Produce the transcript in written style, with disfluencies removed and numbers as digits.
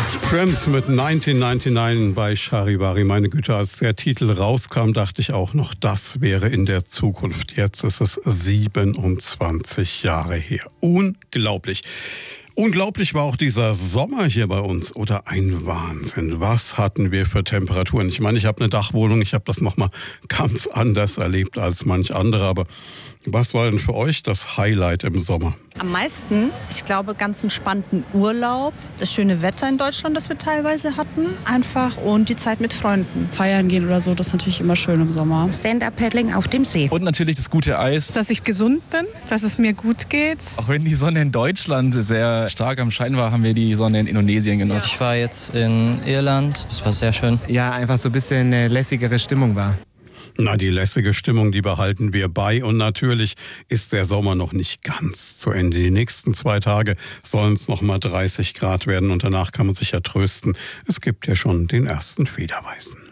Prince mit 1999 bei Charivari. Meine Güte, als der Titel rauskam, dachte ich auch noch, das wäre in der Zukunft. Jetzt ist es 27 Jahre her. Unglaublich. Unglaublich war auch dieser Sommer hier bei uns, oder ein Wahnsinn. Was hatten wir für Temperaturen? Ich meine, ich habe eine Dachwohnung, ich habe das nochmal ganz anders erlebt als manch andere, aber was war denn für euch das Highlight im Sommer? Am meisten, ich glaube, ganz entspannten Urlaub, das schöne Wetter in Deutschland, das wir teilweise hatten, einfach, und die Zeit mit Freunden. Feiern gehen oder so, das ist natürlich immer schön im Sommer. Stand-up-Paddling auf dem See. Und natürlich das gute Eis. Dass ich gesund bin, dass es mir gut geht. Auch wenn die Sonne in Deutschland sehr stark am Schein war, haben wir die Sonne in Indonesien genossen. Ich war jetzt in Irland, das war sehr schön. Ja, einfach so ein bisschen eine lässigere Stimmung war. Na, die lässige Stimmung, die behalten wir bei. Und natürlich ist der Sommer noch nicht ganz zu Ende. Die nächsten 2 Tage sollen es noch mal 30 Grad werden. Und danach kann man sich ja trösten. Es gibt ja schon den ersten Federweißen.